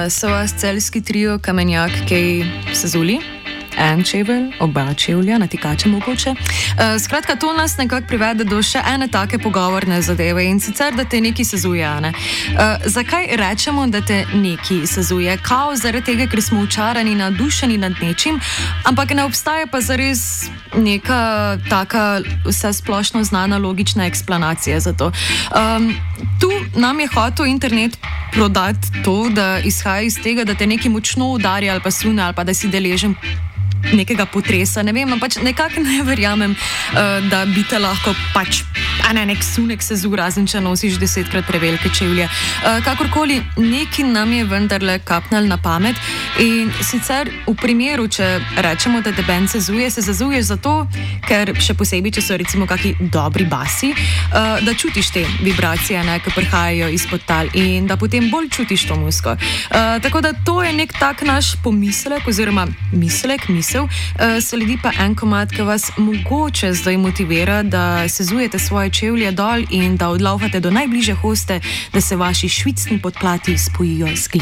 so vas celjski trio Kamenjak kaj sezuli? En čevelj, oba čevlja, natikače mogoče. Skratka, to nas nekako privede do še ene take pogovorne zadeve in sicer, da te neki sezuje, ne? Zakaj rečemo, da te neki sezuje? Kao zaradi tega, ker smo očarani, navdušeni nad nečim, ampak ne obstaja pa zares neka taka vse splošno znana logična eksplanacija za to. Tu nam je hotel internet prodati to, da izhaja iz tega, da te nekaj močno udarja ali pa sune ali pa da si deležen nekega potresa, ne vem, pač nekako ne verjamem, da bi te lahko pač nek sunek sezul, razen če nosiš 10-krat prevelike čevlje. Kakorkoli, neki nam je vendarle kapnal na pamet in sicer v primeru, če rečemo, da te bend sezuje, se sezuje zato, ker še posebej, če so recimo kaki dobri basi, da čutiš te vibracije, ki prihajajo izpod tal in da potem bolj čutiš to muziko. Tako da to je nek tak naš pomislek oziroma misel, sledi pa en komad, ki vas mogoče zdaj motivira, da sezujete svoje čevlje dol in da odlaufate do najbližje hoste, da se vaši švicni podplati spojijo z